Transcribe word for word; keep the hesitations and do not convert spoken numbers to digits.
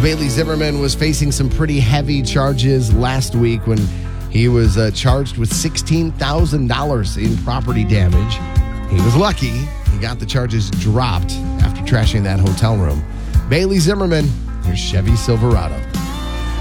Bailey Zimmerman was facing some pretty heavy charges last week when he was uh, charged with sixteen thousand dollars in property damage. He was lucky. He got the charges dropped after trashing that hotel room. Bailey Zimmerman, your Chevy Silverado.